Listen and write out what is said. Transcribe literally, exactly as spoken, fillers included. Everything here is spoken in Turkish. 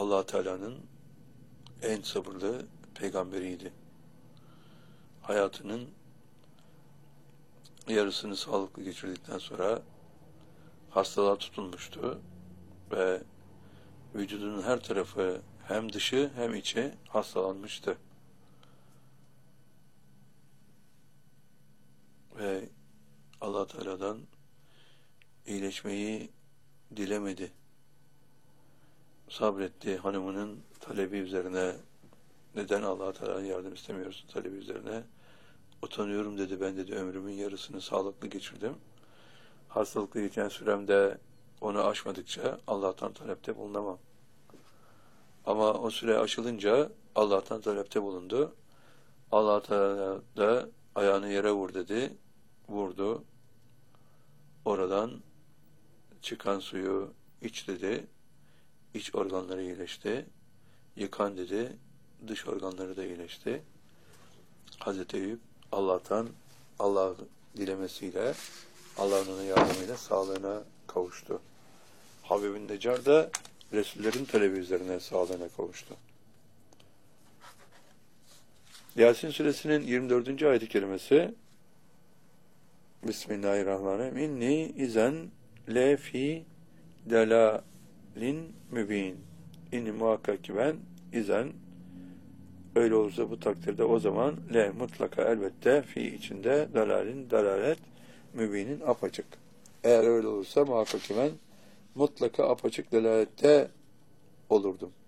Allah Teala'nın en sabırlı peygamberiydi. Hayatının yarısını sağlıklı geçirdikten sonra hastalığa tutulmuştu ve vücudunun her tarafı hem dışı hem içi hastalanmıştı. Ve Allah Teala'dan iyileşmeyi dilemedi. Sabretti hanımının talebi üzerine. Neden Allah Teala'dan yardım istemiyorsun talebi üzerine? Utanıyorum dedi, ben dedi ömrümün yarısını sağlıklı geçirdim. Hastalıklı geçen süremde onu aşmadıkça Allah'tan talepte bulunamam. Ama o süre aşılınca Allah'tan talepte bulundu. Allah Teala da ayağını yere vur dedi. Vurdu. Oradan çıkan suyu iç dedi. İç organları iyileşti. Yıkan dedi. Dış organları da iyileşti. Hazreti Eyüp Allah'tan, Allah dilemesiyle, Allah'ın ona yardımıyla sağlığına kavuştu. Habib-i Neccar da Resullerin talebi üzerine sağlığına kavuştu. Yasin suresinin yirmi dördüncü ayet-i kerimesi Bismillahirrahmanirrahim. İnni izen le fi delalin mübin. İnni muhakkak ki ben izen öyle olursa bu takdirde o zaman le mutlaka elbette fi içinde dalalin dalalet mübinin apaçık. Eğer öyle olursa muhakkak ki ben mutlaka apaçık delalette olurdum.